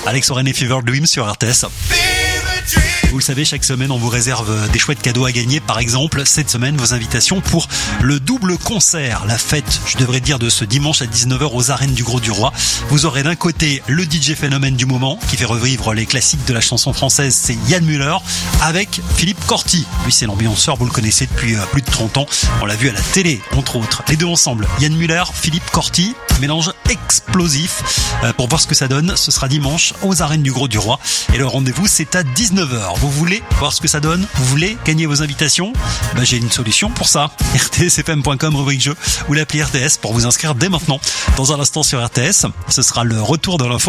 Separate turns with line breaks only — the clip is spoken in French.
Alex Oren et Fever Dream sur RTS. Vous le savez, chaque semaine, on vous réserve des chouettes cadeaux à gagner. Par exemple, cette semaine, vos invitations pour le double concert, la fête, je devrais dire, de ce dimanche à 19h aux arènes du Grau-du-Roi. Vous aurez d'un côté le DJ phénomène du moment qui fait revivre les classiques de la chanson française, c'est Yann Müller, avec Philippe Corti. Lui, c'est l'ambianceur, vous le connaissez depuis plus de 30 ans. On l'a vu à la télé, entre autres. Les deux ensemble, Yann Müller, Philippe Corti, mélange explosif. Pour voir ce que ça donne, ce sera dimanche aux arènes du Grau-du-Roi. Et le rendez-vous, c'est à 19h. Vous voulez voir ce que ça donne? Vous voulez gagner vos invitations? J'ai une solution pour ça. rtsfm.com, rubrique jeu, ou l'appli RTS pour vous inscrire dès maintenant. Dans un instant sur RTS, ce sera le retour de l'info.